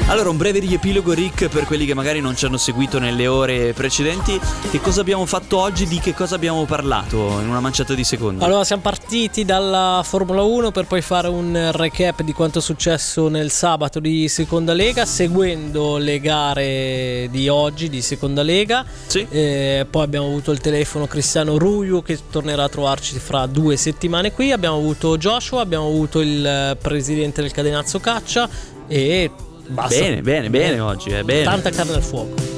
Allora, un breve riepilogo, Rick, per quelli che magari non ci hanno seguito nelle ore precedenti. Che cosa abbiamo fatto oggi? Di che cosa abbiamo parlato in una manciata di secondi? Allora, siamo partiti dalla Formula 1 per poi fare un recap di quanto è successo nel sabato di Seconda Lega, seguendo le gare di oggi di Seconda Lega. Sì. Poi abbiamo avuto il telefono Cristiano Ruiu, che tornerà a trovarci fra 2 settimane qui. Abbiamo avuto Joshua, abbiamo avuto il presidente del Cadenazzo Caccia e basta. Bene oggi, bene. Tanta carne al fuoco.